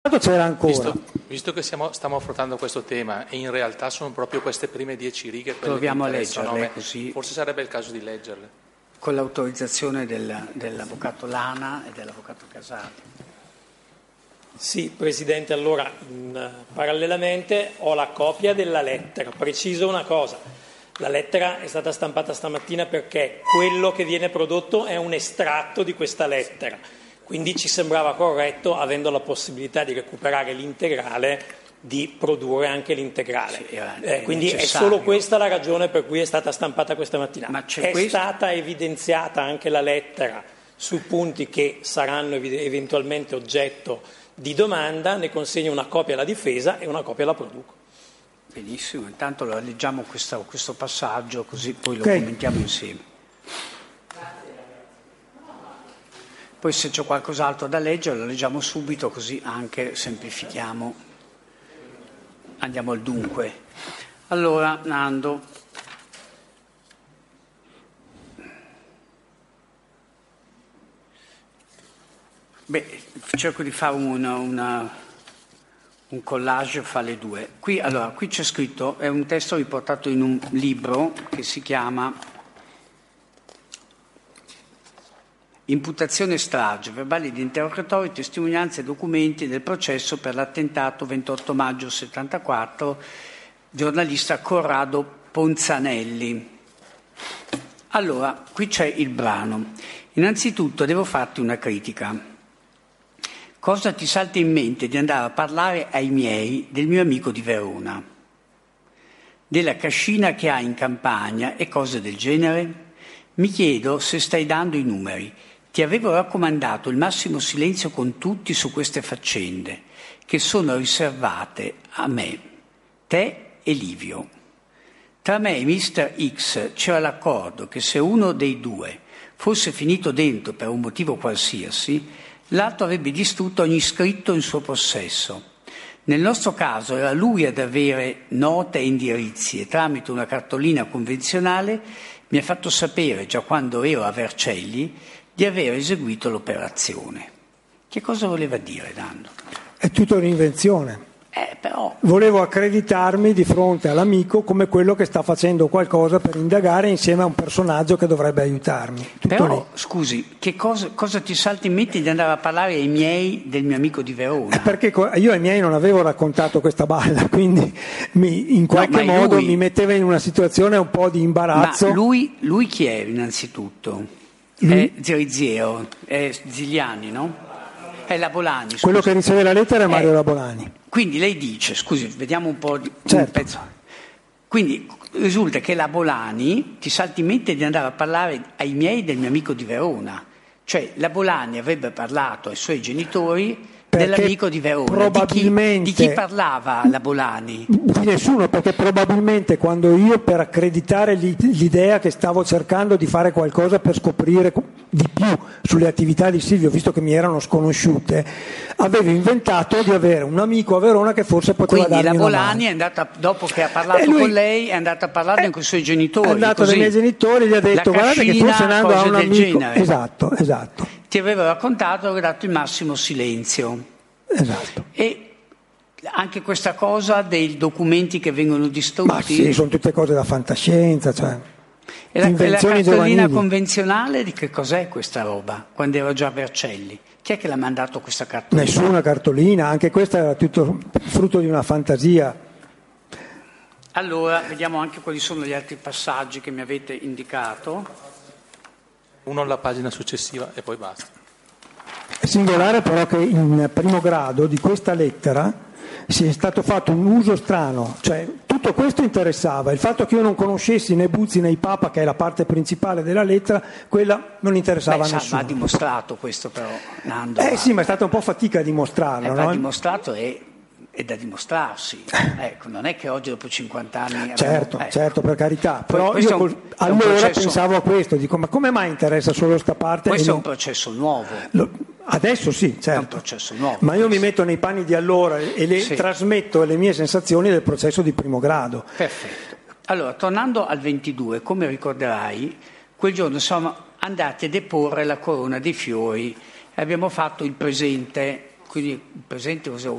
c'era ancora. Visto che stiamo affrontando questo tema e in realtà sono proprio queste prime 10 righe quelle proviamo che a leggerle così. Forse sarebbe il caso di leggerle. Con l'autorizzazione dell'avvocato Lana e dell'avvocato Casati. Sì, Presidente, allora parallelamente ho la copia della lettera. Preciso una cosa, la lettera è stata stampata stamattina perché quello che viene prodotto è un estratto di questa lettera, quindi ci sembrava corretto, avendo la possibilità di recuperare l'integrale, di produrre anche l'integrale. Sì, quindi è solo questa la ragione per cui è stata stampata questa mattina. Ma stata evidenziata anche la lettera sui punti che saranno eventualmente oggetto di domanda, ne consegno una copia alla difesa e una copia la produco. Benissimo, intanto leggiamo questo passaggio così poi lo commentiamo insieme. Poi se c'è qualcos'altro da leggere lo leggiamo subito, così anche semplifichiamo. Andiamo al dunque. Allora, Nando. Cerco di fare un collage fra le due. Qui c'è scritto, è un testo riportato in un libro che si chiama Imputazione strage, verbali di interrogatorio, testimonianze e documenti del processo per l'attentato 28 maggio 74, giornalista Corrado Ponzanelli. Allora, qui c'è il brano. Innanzitutto devo farti una critica. Cosa ti salta in mente di andare a parlare ai miei del mio amico di Verona, della cascina che ha in campagna e cose del genere? Mi chiedo se stai dando i numeri. Ti avevo raccomandato il massimo silenzio con tutti su queste faccende, che sono riservate a me, te e Livio. Tra me e Mr. X c'era l'accordo che se uno dei due fosse finito dentro per un motivo qualsiasi, l'altro avrebbe distrutto ogni scritto in suo possesso. Nel nostro caso era lui ad avere note e indirizzi e tramite una cartolina convenzionale mi ha fatto sapere, già quando ero a Vercelli, di aver eseguito l'operazione. Che cosa voleva dire, Nando? È tutta un'invenzione. Però... Volevo accreditarmi di fronte all'amico come quello che sta facendo qualcosa per indagare insieme a un personaggio che dovrebbe aiutarmi. Tutto però, lì. Scusi, che cosa ti salta in mente di andare a parlare ai miei del mio amico di Verona? Perché io ai miei non avevo raccontato questa balla, quindi in qualche modo mi metteva in una situazione un po' di imbarazzo. Ma lui chi è innanzitutto? È Ziriziero, è Zigliani, no? È Labolani. Scusi. Quello che riceve la lettera è Mario Labolani. Quindi lei dice, scusi, vediamo un po' di certo. un pezzo. Quindi risulta che Labolani ti salti in mente di andare a parlare ai miei del mio amico di Verona. Cioè Labolani avrebbe parlato ai suoi genitori dell'amico di Verona. Probabilmente, di chi parlava Labolani? Di nessuno, perché probabilmente quando io, per accreditare l'idea che stavo cercando di fare qualcosa per scoprire di più sulle attività di Silvio, visto che mi erano sconosciute, avevo inventato di avere un amico a Verona che forse poteva darmi una mano. Quindi Labolani è andata, dopo che ha parlato con lei, è andata a parlare con i suoi genitori. È andato dai miei genitori e gli ha detto guardate che forse Nando ha un amico. Genere. Esatto. Ti aveva raccontato, aveva dato il massimo silenzio. Esatto. E anche questa cosa dei documenti che vengono distrutti? Ma sì, sono tutte cose da fantascienza, cioè. E la invenzioni cartolina giovanili. Convenzionale di che cos'è questa roba? Quando ero già a Vercelli, chi è che l'ha mandato questa cartolina? Nessuna cartolina, anche questa era tutto frutto di una fantasia. Allora, vediamo anche quali sono gli altri passaggi che mi avete indicato. Uno alla pagina successiva e poi basta. È singolare però che in primo grado di questa lettera sia stato fatto un uso strano, cioè tutto questo interessava, il fatto che io non conoscessi né Buzzi né i Papa, che è la parte principale della lettera, quella non interessava a nessuno. Ma ha dimostrato questo però, Nando. Sì, ma è stata un po' fatica a dimostrarlo. Va dimostrato è da dimostrarsi. Ecco, non è che oggi dopo 50 anni... Certo, per carità, però io allora pensavo a questo, dico ma come mai interessa solo sta parte? Questo è un processo nuovo. Adesso sì, certo. È un processo nuovo. Ma io mi metto nei panni di allora e trasmetto le mie sensazioni del processo di primo grado. Perfetto. Allora, tornando al 22, come ricorderai, quel giorno siamo andati a deporre la corona dei fiori e abbiamo fatto il presente. Quindi il presente